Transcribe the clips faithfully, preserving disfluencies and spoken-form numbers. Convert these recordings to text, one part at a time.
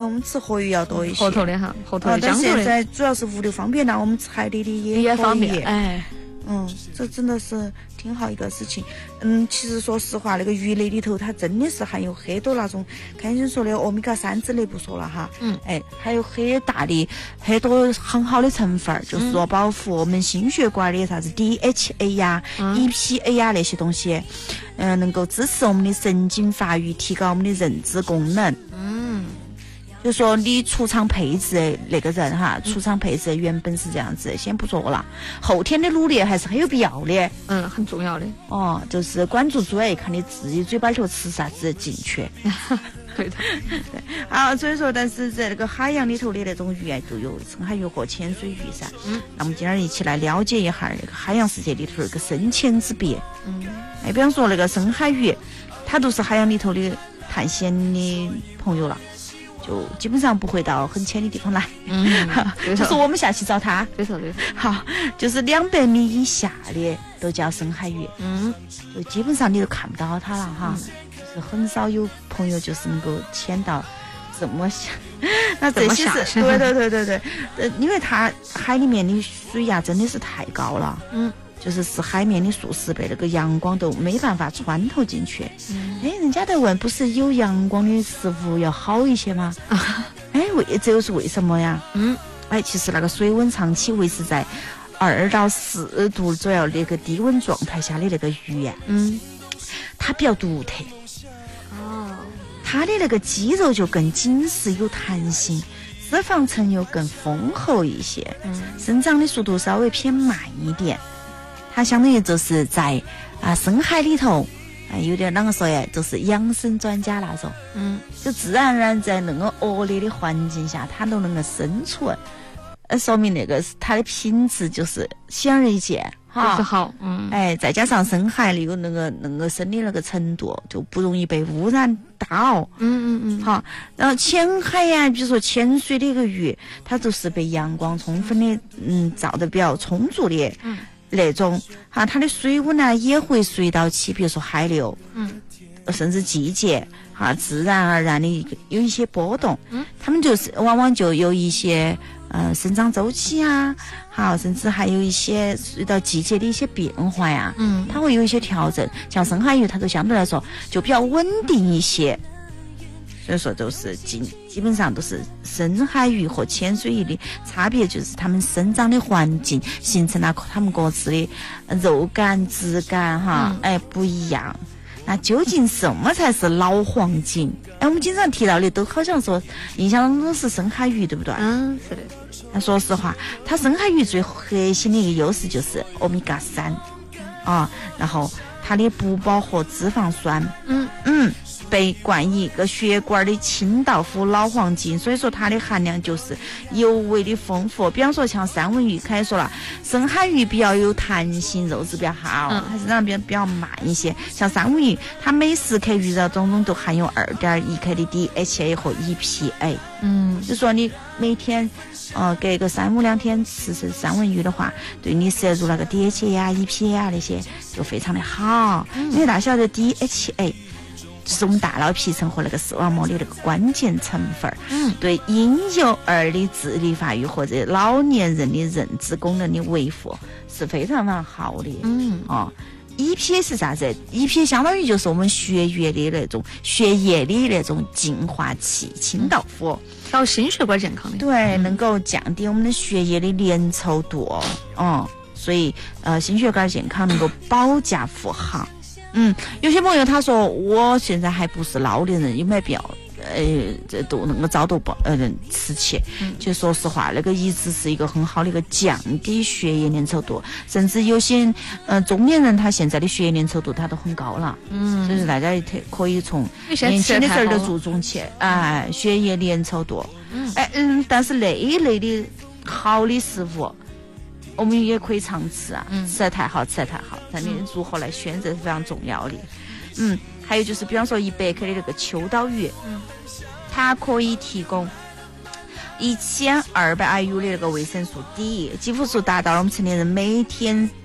我们吃活鱼要多一些。 河头的哈，河头的。 但现在主要是物流方便了，我们吃海里的也也方便。哎， 嗯，这真的是挺好一个事情。嗯，其实说实话，那个鱼类里头它真的是含有很多那种，刚才说的欧米伽三之类不说了哈， 嗯， 哎，还有很大的很多很好的成分，就是说保护我们心血管的啥子 D H A 呀、 嗯、 E P A 呀那些东西，嗯、呃，能够支持我们的神经发育，提高我们的认知功能。 嗯。 就说你出厂配置的那个人哈，出厂配置原本是这样子，先不说了，后天的努力还是很有必要的， 嗯，很重要的哦，就是关注主要看你自己嘴巴里头吃啥子进去。 对的， 对啊，所以说，但是在那个海洋里头的那种鱼啊，都有深海鱼和潜水鱼噻。 嗯， 那么今天一起来了解一下那个海洋世界里头那个深浅之别。 嗯， 哎，比方说那个深海鱼，它都是海洋里头的探险的朋友了。就基本上不会到很浅的地方来， 嗯， 就是我们下去找它。 对头对头。 好，就是两百米以下的都叫深海鱼， 嗯， 就基本上你都看不到它了哈， 嗯、 就是很少有朋友就是能够潜到这么下，那这些是对对对对对，呃，因为它海里面的水压真的是太高了， 嗯。 就是是海面的数十倍，那个阳光都没办法穿透进去。 嗯， 哎，人家在问，不是有阳光的食物要好一些吗？啊，哎，为这又是为什么呀？ 嗯， 哎，其实那个水温长期维持在二到四度左右那个低温状态下的那个鱼呀、啊， 嗯， 它比较独特。 哦， 它的那个肌肉就更紧实有弹性。脂肪层又更丰厚一些， 嗯， 生长的速度稍微偏慢一点。它相当于就是在啊深海里头，啊有点啷个说呀，就是养生专家那种， 嗯， 就自然而然在那个恶劣的环境下，它都能够生存，呃，说明那个它的品质就是显而易见，哈， 就是好，嗯， 哎，再加上深海里有那个那个深的那个程度，就不容易被污染到， 嗯嗯嗯， 好，然后浅海呀，比如说潜水的一个鱼，它就是被阳光充分的，嗯，照得比较充足的， 嗯。 那种哈，它的水温呢也会随到起，比如说海流， 嗯， 甚至季节哈，自然而然的有一些波动， 嗯， 它们就是往往就有一些呃生长周期啊，好，甚至还有一些随到季节的一些变化呀， 嗯， 它会有一些调整。像深海鱼，它都相对来说就比较稳定一些。所以说，都是基基本上都是深海鱼和浅水鱼的差别，就是它们生长的环境形成了它们各自的肉感、质感，哈， 嗯、 哎不一样。那究竟什么才是老黄金？哎，我们经常提到的都好像说，印象当中是深海鱼，对不对？ 嗯，是的。 那说实话，它深海鱼最核心的一个优势就是欧米伽三啊，然后它的不饱和脂肪酸， 嗯嗯。被冠以一个血管的清道夫老黄金，所以说它的含量就是尤为的丰富。比方说像三文鱼，开始说了，深海鱼比较有弹性，肉质比较好， 嗯、 它生长比较比较慢一些。像三文鱼，它每十克鱼肉当中都含有二点一克的 D H A 和 E P A。 嗯， 就说你每天呃隔个三五两天吃吃三文鱼的话，对你摄入那个 D H A 啊、E P A 啊那些就非常的好。 嗯、 因为大家晓得 D H A。是我们大脑皮层和那个视网膜的那个关键成分， 嗯， 对婴幼儿的智力发育或者老年人的认知功能的维护是非常非常好的， 嗯哦 ，E P A 是啥子 ？E P A 相当于就是我们血液的那种血液的那种净化器、清道夫， 调心血管健康的， 对，嗯、能够降低我们的血液的粘稠度，哦，所以呃，心血管健康能够保驾护航。嗯，有些朋友他说我现在还不是老年人，有没有必要呃这都能够早都不呃吃起？ 嗯， 就说实话，那个一直是一个很好的一个降低血液粘稠度，甚至有些呃中年人他现在的血液粘稠度他都很高了。 嗯， 所以说大家可以从年轻的时候就注重起，哎、呃，血液粘稠度。 嗯， 哎嗯，但是那一类的好的食物。我们也可以常吃啊， 嗯、 吃得太好，吃得太好，但你如何来选择是非常重要的。嗯，还有就是，比方说一百克的那个秋刀鱼， 嗯， 它可以提供一千二百 I U 的那个维生素 D， 肌肤素达到了我们成年人每天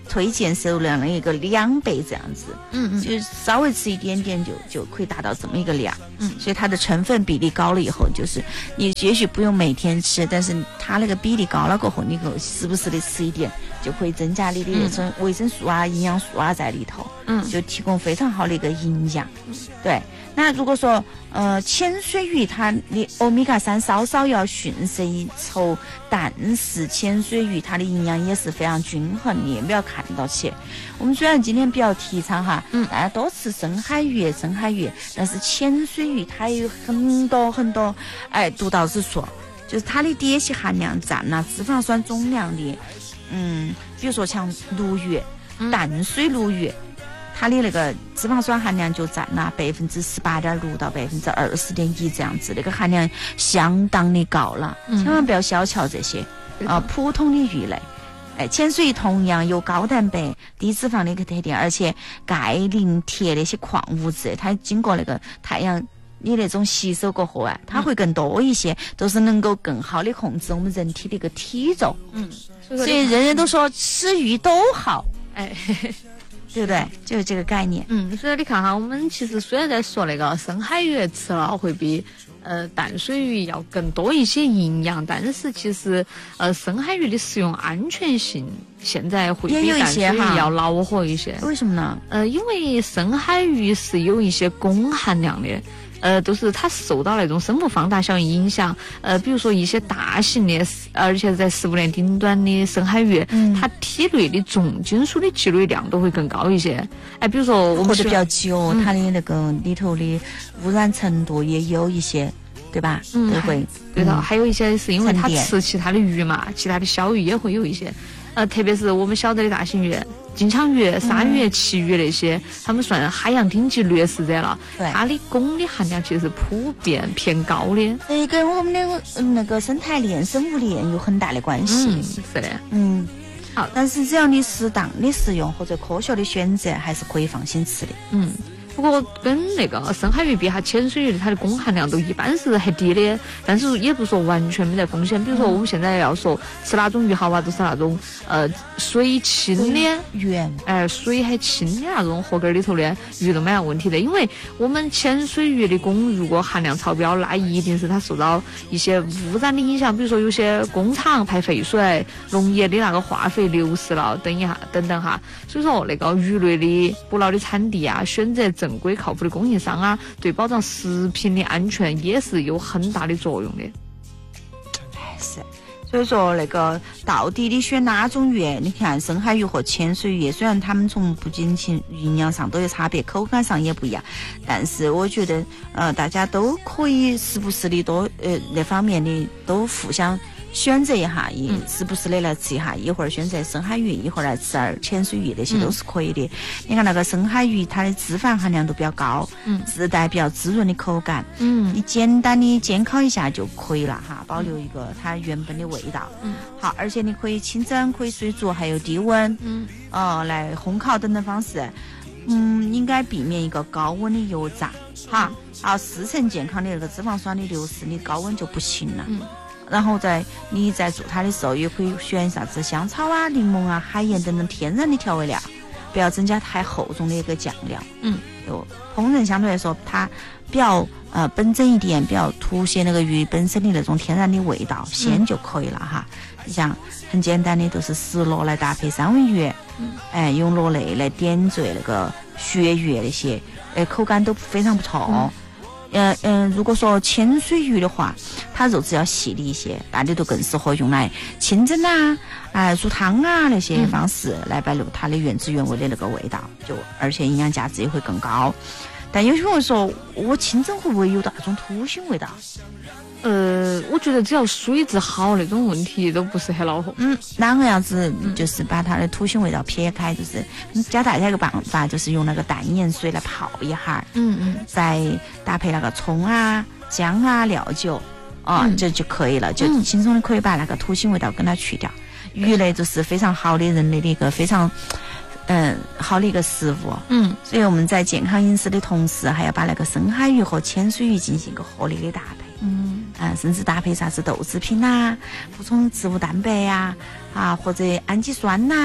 推荐摄入量的一个两倍这样子。 嗯嗯， 就是稍微吃一点点就就可以达到这么一个量。 嗯， 所以它的成分比例高了以后，就是你也许不用每天吃，但是它那个比例高了过后，你可时不时的吃一点，就可以增加你的那种维生素啊、营养素啊在里头。 嗯， 就提供非常好的一个营养。对，那如果说呃潜水鱼它的欧米伽三稍稍要逊色一筹，但是潜水鱼它的营养也是非常均衡的，不要看到起。我们虽然今天比较提倡哈， 嗯， 大家多吃深海鱼，深海鱼，但是潜水鱼它有很多很多哎独到之处，就是它的氐气含量占了脂肪酸总量的，嗯，比如说像鲈鱼、淡水鲈鱼。它的那个脂肪酸含量就占了百分之十八点六到百分之二十点一这样子，那个含量相当的高了， 嗯、 千万不要小瞧这些啊、呃、普通的鱼类。哎，潜水鱼同样有高蛋白、低脂肪的一个特点，而且钙、磷、铁那些矿物质，它经过那个太阳你那种吸收过后啊，它会更多一些，都是能够更好的控制我们人体的一个体重。 嗯， 所以人人都说吃鱼都好， 哎。 对不对？就是这个概念。 嗯，所以你看哈，我们其实虽然在说那个深海鱼吃了会比呃淡水鱼要更多一些营养，但是其实呃深海鱼的食用安全性现在会比淡水鱼要恼火一些。 为什么呢？ 呃，因为深海鱼是有一些汞含量的。呃，都是它受到那种生物放大效应影响，呃，比如说一些大型的，而且在食物链顶端的深海鱼，嗯、它体内的重金属的积累量都会更高一些。哎，比如说我们活得比较久，嗯、它的那个里头的污染程度也有一些，对吧？ 嗯， 都会。 对的， 嗯、 还有一些是因为它吃其他的鱼嘛，其他的小鱼也会有一些，呃，特别是我们晓得的大型鱼。金枪鱼、鲨鱼、旗鱼那些，他们算海洋顶级掠食者了。它的汞的含量其实是普遍偏高的。 对，跟我们的那个生态链、生物链有很大的关系。 嗯，是的。 嗯，好，但是只要你适当的食用或者科学的选择，还是可以放心吃的。 嗯。不过跟那个深海鱼比哈，潜水鱼它的汞含量都一般是很低的，但是也不说完全没得风险。比如说我们现在要说吃哪种鱼好啊，都是那种呃水清的原， 哎、呃、水很清的那种河沟里头的鱼都没有问题的。因为我们潜水鱼的汞如果含量超标，那一定是它受到一些污染的影响，比如说有些工厂排废水、农业的那个化肥流失了等一下等等哈。所以说那个鱼类的捕捞的产地啊，选择正规靠谱的供应商啊，对保障食品的安全也是有很大的作用的。 是，所以说那个到底你选哪种鱼？你看深海鱼和潜水鱼，虽然它们从不仅仅营养上都有差别，口感上也不一样，但是我觉得呃大家都可以时不时的多呃那方面的都互相选择一下，也时不时的来吃一下，一会儿选择深海鱼，一会儿来吃点潜水鱼，那些都是可以的。嗯、你看那个深海鱼，它的脂肪含量都比较高，嗯，自带比较滋润的口感，嗯，你简单的煎烤一下就可以了哈，保留一个它原本的味道，嗯，好，而且你可以清蒸，可以水煮，还有低温，嗯，哦、呃，来烘烤等等方式，嗯，应该避免一个高温的油炸，哈，好，四成健康的那个脂肪酸的流失，你高温就不行了，嗯。然后在你在做它的时候，也可以选啥子香草啊、柠檬啊、海盐等等天然的调味料，不要增加太厚重的一个酱料。嗯，就烹饪相对来说，它比较呃本真一点，比较凸显那个鱼本身的那种天然的味道，鲜就可以了哈。你、嗯、像很简单的，都是石螺来搭配三文鱼，嗯，哎，用螺类来点缀那个鳕鱼那些，哎，口感都非常不错。嗯嗯嗯、呃，如果说潜水鱼的话，它肉质要细腻一些，大家都更适合用来清蒸啊、啊煮汤啊那些方式来保留它的原汁原味的那个味道，就而且营养价值也会更高。但有些人说，我清蒸会不会有那种土腥味道？ 呃，我觉得只要水质好，那种问题都不是很恼火。 嗯，哪个样子就是把它的土腥味道撇开，就是教大家一个办法，就是用那个淡盐水来泡一下，嗯嗯，再搭配那个葱啊、姜啊、料酒，啊、嗯，这就可以了，就轻松的可以把那个土腥味道跟它去掉。嗯、鱼类就是非常好的人类的一个非常。嗯，好的一个食物，嗯，所以我们在健康饮食的同时，还要把那个深海鱼和潜水鱼进行一个合理的搭配，嗯，啊，甚至搭配啥子豆制品呐、啊，补充植物蛋白呀、啊，啊，或者氨基酸呐、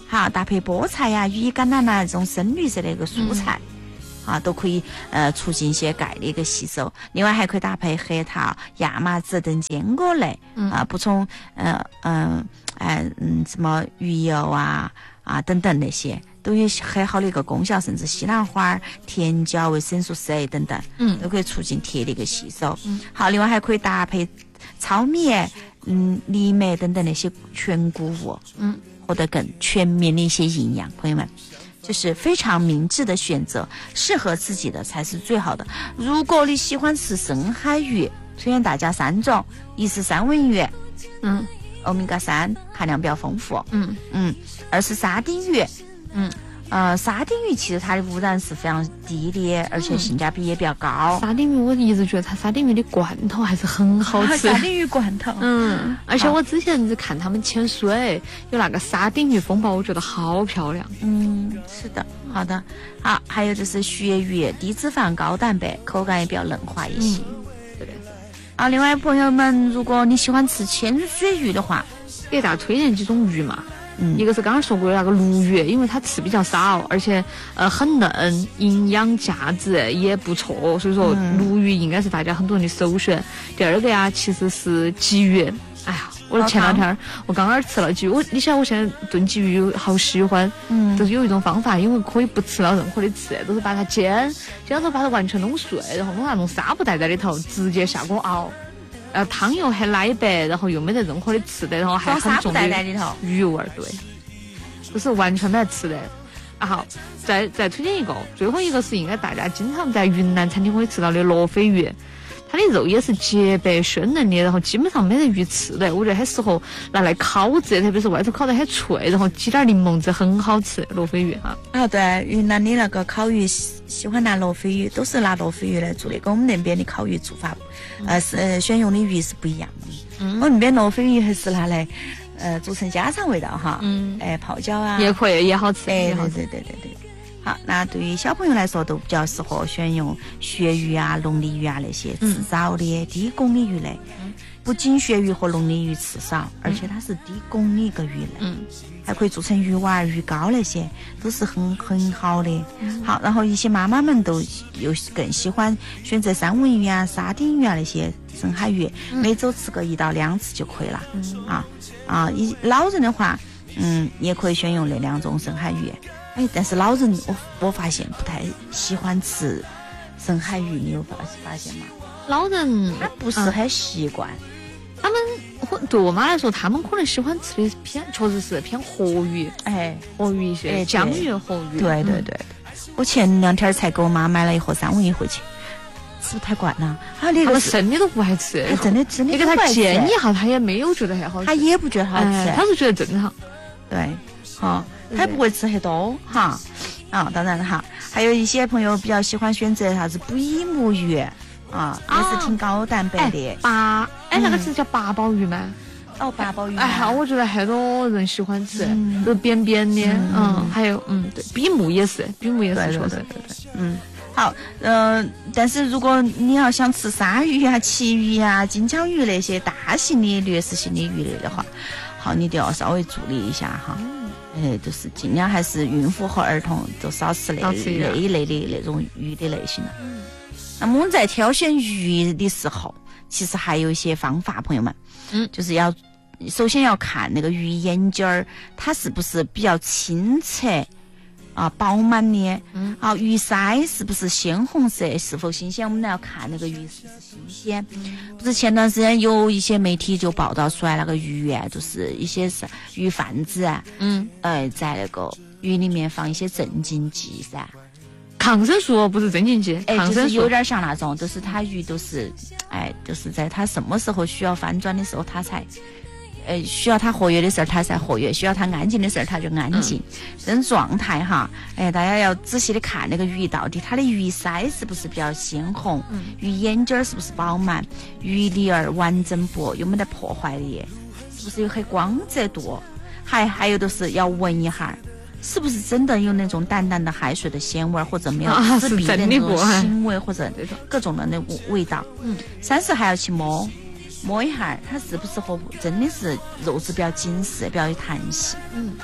好，搭配菠菜呀、羽衣甘蓝呐这种深绿色的一个蔬菜。嗯啊，都可以呃促进一些钙的一个吸收，另外还可以搭配核桃、亚麻籽等坚果类，嗯、啊，补充呃嗯哎嗯什么鱼油啊啊等等那些，都有很好的一个功效，甚至西兰花、甜椒、维生素 C 等等，嗯，都可以促进铁的一个吸收。嗯，好，另外还可以搭配糙米、嗯藜麦等等那些全谷物，嗯，获得更全面的一些营养，朋友们。就是非常明智的选择，适合自己的才是最好的。如果你喜欢吃深海鱼，推荐大家三种：一是三文鱼，嗯，欧米伽三含量比较丰富，嗯嗯；二是沙丁鱼，嗯。呃，沙丁鱼其实它的污染是非常低的，而且性价比也比较高。 沙丁鱼我一直觉得它沙丁鱼的罐头还是很好吃。 沙丁鱼罐头， 嗯，而且我之前是看他们潜水，有那个沙丁鱼风暴，我觉得好漂亮。 嗯，是的，好的，好，还有就是鳕鱼，低脂肪高蛋白，口感也比较嫩滑一些。嗯， 对的。 啊，另外朋友们，如果你喜欢吃潜水鱼的话， 给大家推荐几种鱼嘛。嗯，一个是刚刚说过的那个鲈鱼，因为它刺比较少，而且呃很嫩，营养价值也不错，所以说鲈鱼应该是大家很多人的首选。第二个呀，其实是鲫鱼。哎呀，我前两天我刚刚吃了鲫鱼，我你晓得我现在炖鲫鱼好喜欢，嗯，就是有一种方法，因为可以不吃到任何的刺，都是把它煎，煎了之后把它完全弄碎，然后弄那种纱布袋在里头，直接下锅熬。呃，汤又很奶白，然后又没得任何的刺的，然后还很重的鱼味儿，对，就是完全没得刺的。然后再再推荐一个，最后一个是应该大家经常在云南餐厅会吃到的罗非鱼，它的肉也是洁白鲜嫩的，然后基本上没得鱼刺的，我觉得很适合拿来烤制，特别是外头烤得很脆，然后挤点柠檬汁，很好吃。罗非鱼哈。 啊，对，云南的那个烤鱼喜欢拿罗非鱼，都是拿罗非鱼来做的，跟我们那边的烤鱼做法。呃，是呃选用的鱼是不一样的。嗯，我们那边罗非鱼还是拿来呃做成家常味道哈。嗯，哎、呃、泡椒啊， 也可以，也好吃。 哎，对对对对对。好，那对于小朋友来说都比较适合选用鳕鱼啊、龙利鱼啊那些吃少的、低汞的鱼类。嗯，不仅鳕鱼和龙利鱼吃少，而且它是低汞的一个鱼类。嗯，还可以做成鱼丸、鱼糕那些，都是很很好的。嗯、好，然后一些妈妈们都又更喜欢选择三文鱼啊、沙丁鱼啊那些深海鱼，嗯、每周吃个一到两次就可以了。嗯、啊啊，一老人的话，嗯，也可以选用那两种深海鱼。哎，但是老人我我发现不太喜欢吃深海鱼，你有发发现吗？ 老人他不是很习惯。嗯他们对我妈来说，他们可能喜欢吃的偏，确实是偏活鱼，哎，活鱼一些，哎，江鱼、活鱼。 对对对，嗯、我前两天才给我妈买了一盒三文鱼回去，吃不太惯了。 他那个生的都不爱吃， 他真的真的。 你给他建议一下，他也没有觉得很好吃， 他也不觉得好吃，哎、 他是觉得正常。 对，好、哦，他不会吃很多哈。啊，当然了哈，还有一些朋友比较喜欢选择啥子比目鱼。啊，也是挺高蛋白的。 八，哎，那个是叫八宝鱼吗？ 哦，八宝鱼。 哎，我觉得很多人喜欢吃，都扁扁的。嗯，还有，嗯，对，比目也是，比目也是，确实，对对。 嗯，好，呃，但是如果你要想吃鲨鱼啊、旗鱼啊、金枪鱼那些大型的掠食性的鱼类的话，好，你都要稍微注意一下哈。哎，就是尽量还是孕妇和儿童都少吃那那一类的那种鱼的类型了。嗯。那么我们在挑选鱼的时候，其实还有一些方法，朋友们，嗯，就是要首先要看那个鱼眼睛儿，它是不是比较清澈啊、饱满的，嗯，啊，鱼鳃是不是鲜红色，是否新鲜？我们要看那个鱼是不是新鲜。嗯、不是前段时间有一些媒体就报道出来，那个鱼啊，就是一些是鱼贩子啊，嗯，呃，在那个鱼里面放一些镇静剂噻。 抗生素不是镇静剂， 哎，就是有点像那种，就是它鱼都是，哎，就是在它什么时候需要翻转的时候，它才，呃，需要它活跃的时候它才活跃，需要它安静的时候它就安静，嗯、这种状态哈，哎，大家要仔细的看那个鱼到底它的鱼鳃是不是比较鲜红，嗯、鱼眼睛是不是饱满，鱼鳞儿完整不，有没得破坏的，是不是有很光泽度，还还有就是要闻一下。是不是真的有那种淡淡的海水的鲜味，或者没有刺鼻的那种腥味，或者各种的那味道？嗯，三是还要去摸摸一下，它是不是和真的是肉质比较紧实，比较有弹性？嗯，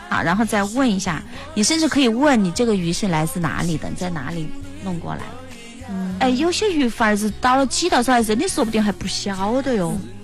啊，然后再问一下，你甚至可以问你这个鱼是来自哪里的，你在哪里弄过来的。 嗯， 哎，有些鱼贩儿子倒了几道菜，真的说不定还不晓得哟。